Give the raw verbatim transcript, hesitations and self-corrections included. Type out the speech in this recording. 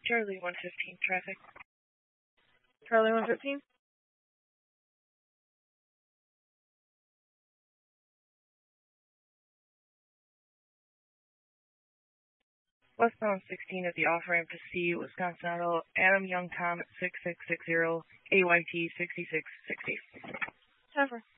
Charlie one fifteen traffic. Charlie one fifteen? Westbound sixteen at the off-ramp to C, Wisconsin Auto, Adam Young Tom at six six six zero, A Y T sixty-six sixty. Trevor.